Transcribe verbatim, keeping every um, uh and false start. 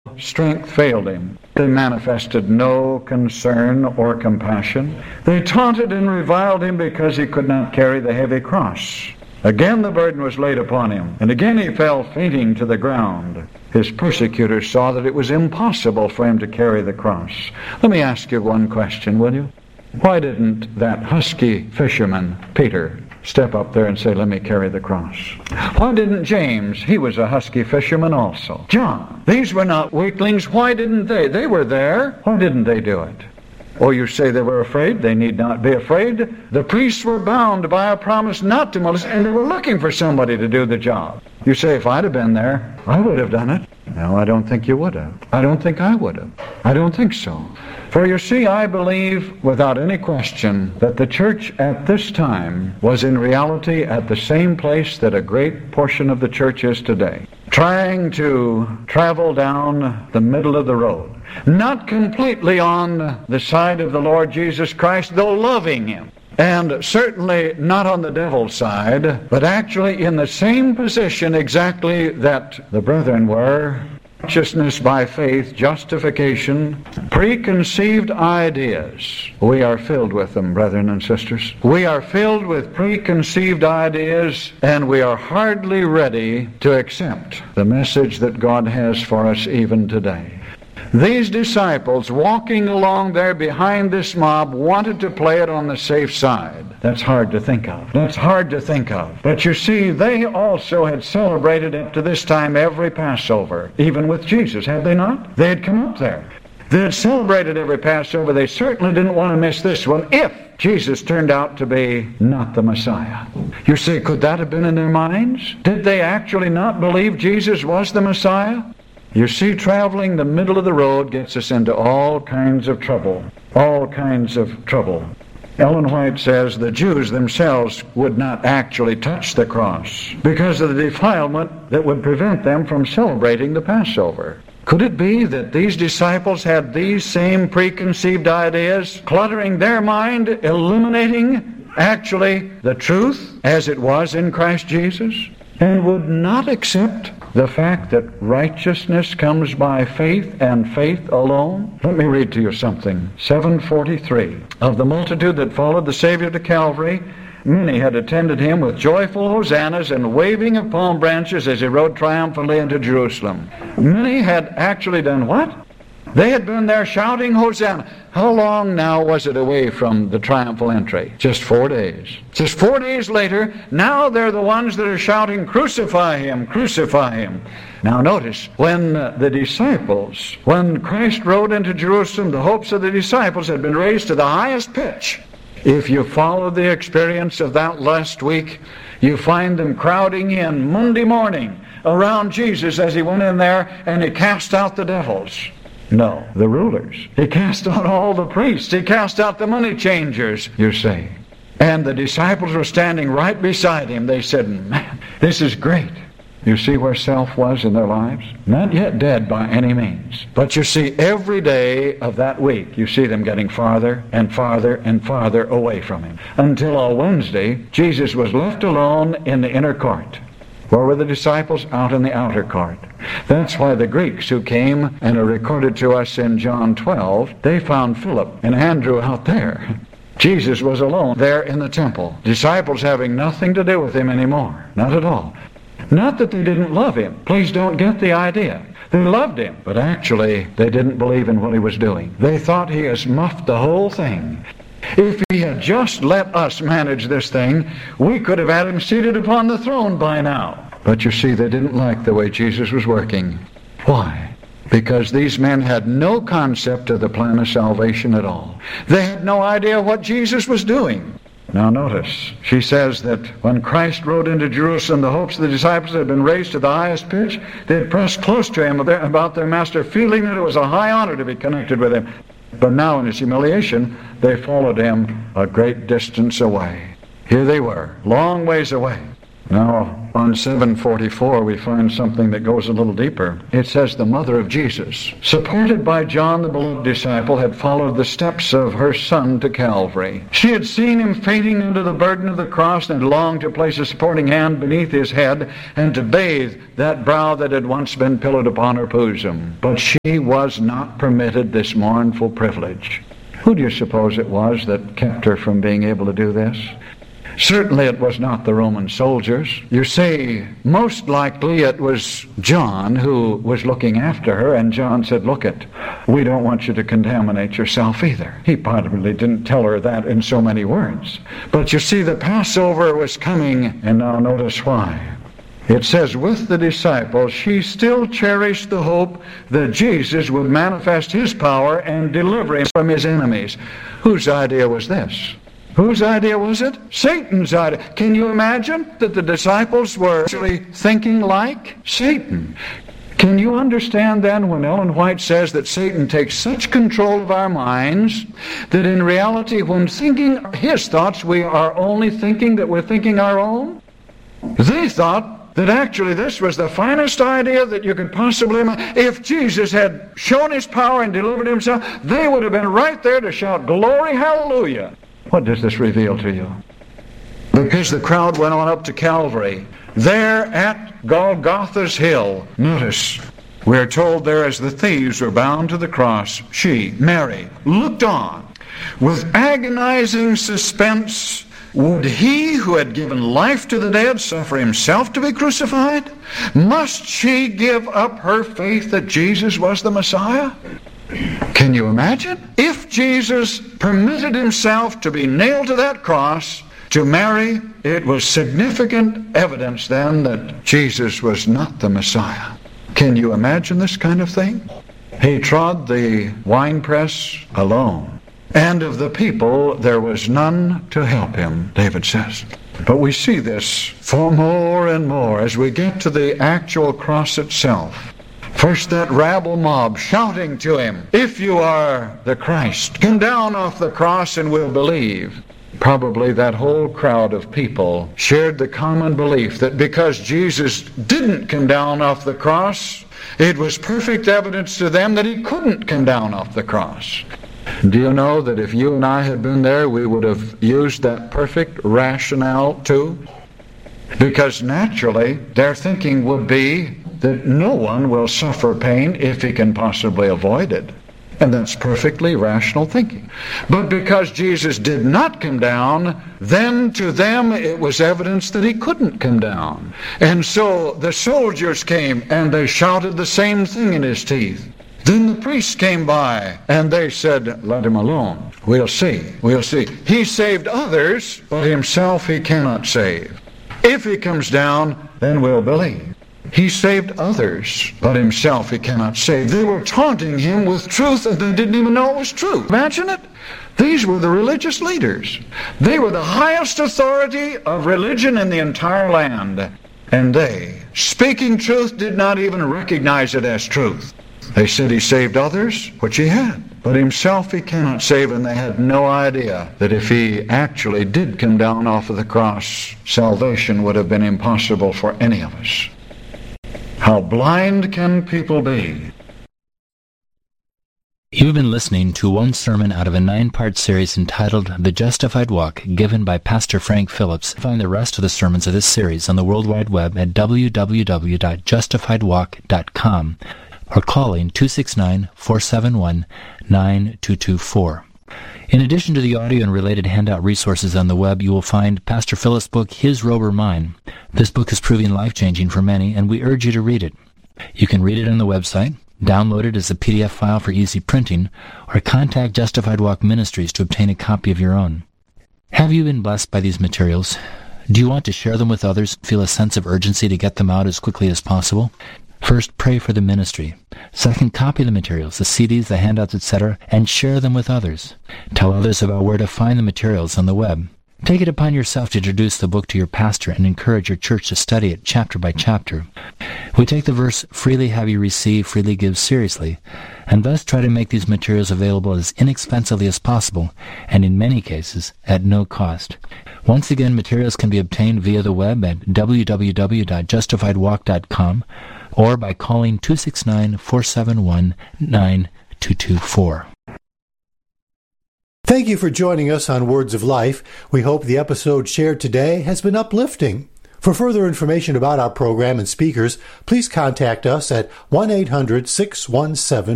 strength failed him. They manifested no concern or compassion. They taunted and reviled him because he could not carry the heavy cross. Again the burden was laid upon him, and again he fell fainting to the ground. His persecutors saw that it was impossible for him to carry the cross. Let me ask you one question, will you? Why didn't that husky fisherman, Peter, step up there and say, let me carry the cross? Why didn't James? He was a husky fisherman also. John. These were not weaklings. Why didn't they? They were there. Why didn't they do it? Oh, you say they were afraid? They need not be afraid. The priests were bound by a promise not to molest, and they were looking for somebody to do the job. You say, if I'd have been there, I would have done it. No, I don't think you would have. I don't think I would have. I don't think so. For you see, I believe without any question that the church at this time was in reality at the same place that a great portion of the church is today, trying to travel down the middle of the road. Not completely on the side of the Lord Jesus Christ, though loving Him. And certainly not on the devil's side, but actually in the same position exactly that the brethren were. Righteousness by faith, justification, preconceived ideas. We are filled with them, brethren and sisters. We are filled with preconceived ideas, and we are hardly ready to accept the message that God has for us even today. These disciples walking along there behind this mob wanted to play it on the safe side. That's hard to think of. That's hard to think of. But you see, they also had celebrated up to this time every Passover, even with Jesus, had they not? They had come up there. They had celebrated every Passover. They certainly didn't want to miss this one if Jesus turned out to be not the Messiah. You say, could that have been in their minds? Did they actually not believe Jesus was the Messiah? You see, traveling the middle of the road gets us into all kinds of trouble. All kinds of trouble. Ellen White says the Jews themselves would not actually touch the cross because of the defilement that would prevent them from celebrating the Passover. Could it be that these disciples had these same preconceived ideas cluttering their mind, eliminating actually the truth as it was in Christ Jesus, and would not accept the fact that righteousness comes by faith and faith alone? Let me read to you something. seven forty-three. Of the multitude that followed the Savior to Calvary, many had attended him with joyful hosannas and waving of palm branches as he rode triumphantly into Jerusalem. Many had actually done what? They had been there shouting Hosanna. How long now was it away from the triumphal entry? Just four days. Just four days later, now they're the ones that are shouting, crucify him, crucify him. Now notice, when uh, the disciples, when Christ rode into Jerusalem, the hopes of the disciples had been raised to the highest pitch. If you follow the experience of that last week, you find them crowding in Monday morning around Jesus as he went in there and he cast out the devils. No, the rulers. He cast out all the priests. He cast out the money changers, you see. And the disciples were standing right beside him. They said, man, this is great. You see where self was in their lives? Not yet dead by any means. But you see, every day of that week, you see them getting farther and farther and farther away from him. Until on Wednesday, Jesus was left alone in the inner court. Where were the disciples? Out in the outer court. That's why the Greeks who came and are recorded to us in John twelve, they found Philip and Andrew out there. Jesus was alone there in the temple. Disciples having nothing to do with him anymore. Not at all. Not that they didn't love him. Please don't get the idea. They loved him, but actually they didn't believe in what he was doing. They thought he has muffed the whole thing. If he had just let us manage this thing, we could have had him seated upon the throne by now. But you see, they didn't like the way Jesus was working. Why? Because these men had no concept of the plan of salvation at all. They had no idea what Jesus was doing. Now notice, she says that when Christ rode into Jerusalem, the hopes of the disciples had been raised to the highest pitch. They had pressed close to him about their master, feeling that it was a high honor to be connected with him. But now in his humiliation, they followed him a great distance away. Here they were, long ways away. Now, on seven forty-four, we find something that goes a little deeper. It says the mother of Jesus, supported by John the beloved disciple, had followed the steps of her son to Calvary. She had seen him fading under the burden of the cross and longed to place a supporting hand beneath his head and to bathe that brow that had once been pillowed upon her bosom. But she was not permitted this mournful privilege. Who do you suppose it was that kept her from being able to do this? Certainly it was not the Roman soldiers. You see, most likely it was John who was looking after her, and John said, look it, we don't want you to contaminate yourself either. He probably didn't tell her that in so many words. But you see, the Passover was coming, and now notice why. It says, with the disciples, she still cherished the hope that Jesus would manifest his power and deliver him from his enemies. Whose idea was this? Whose idea was it? Satan's idea. Can you imagine that the disciples were actually thinking like Satan? Can you understand then when Ellen White says that Satan takes such control of our minds that in reality when thinking his thoughts we are only thinking that we're thinking our own? They thought that actually this was the finest idea that you could possibly imagine. If Jesus had shown his power and delivered himself, they would have been right there to shout, glory, hallelujah. What does this reveal to you? Because the crowd went on up to Calvary. There at Golgotha's hill, notice, we're told there as the thieves were bound to the cross, she, Mary, looked on with agonizing suspense. Would he who had given life to the dead suffer himself to be crucified? Must she give up her faith that Jesus was the Messiah? Can you imagine? If Jesus permitted himself to be nailed to that cross, to Mary, it was significant evidence then that Jesus was not the Messiah. Can you imagine this kind of thing? He trod the winepress alone, and of the people there was none to help him, David says. But we see this for more and more as we get to the actual cross itself. First, that rabble mob shouting to him, if you are the Christ, come down off the cross and we'll believe. Probably that whole crowd of people shared the common belief that because Jesus didn't come down off the cross, it was perfect evidence to them that he couldn't come down off the cross. Do you know that if you and I had been there, we would have used that perfect rationale too? Because naturally, their thinking would be that no one will suffer pain if he can possibly avoid it. And that's perfectly rational thinking. But because Jesus did not come down, then to them it was evidence that he couldn't come down. And so the soldiers came and they shouted the same thing in his teeth. Then the priests came by and they said, let him alone. We'll see. We'll see. He saved others, but himself he cannot save. If he comes down, then we'll believe. He saved others, but himself he cannot save. They were taunting him with truth and they didn't even know it was true. Imagine it. These were the religious leaders. They were the highest authority of religion in the entire land. And they, speaking truth, did not even recognize it as truth. They said he saved others, which he had, but himself he cannot save, and they had no idea that if he actually did come down off of the cross, salvation would have been impossible for any of us. How blind can people be? You've been listening to one sermon out of a nine-part series entitled The Justified Walk, given by Pastor Frank Phillips. Find the rest of the sermons of this series on the World Wide Web at w w w dot justified walk dot com or calling two six nine, four seven one, nine two two four. In addition to the audio and related handout resources on the web, you will find Pastor Phillips' book, His Robe or Mine. This book is proving life-changing for many, and we urge you to read it. You can read it on the website, download it as a P D F file for easy printing, or contact Justified Walk Ministries to obtain a copy of your own. Have you been blessed by these materials? Do you want to share them with others, feel a sense of urgency to get them out as quickly as possible? First, pray for the ministry. Second, copy the materials, the C Ds, the handouts, et cetera, and share them with others. Tell others about where to find the materials on the web. Take it upon yourself to introduce the book to your pastor and encourage your church to study it chapter by chapter. We take the verse, freely have you received, freely give, seriously, and thus try to make these materials available as inexpensively as possible, and in many cases, at no cost. Once again, materials can be obtained via the web at w w w dot justified walk dot com or by calling two six nine, four seven one, nine two two four. Thank you for joining us on Words of Life. We hope the episode shared today has been uplifting. For further information about our program and speakers, please contact us at one eight hundred, six one seven,